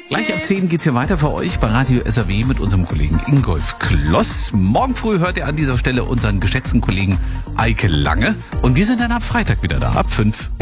Gleich ab 10 geht's hier weiter für euch bei Radio SAW mit unserem Kollegen Ingolf Kloss. Morgen früh hört ihr an dieser Stelle unseren geschätzten Kollegen Eike Lange. Und wir sind dann ab Freitag wieder da, ab 5.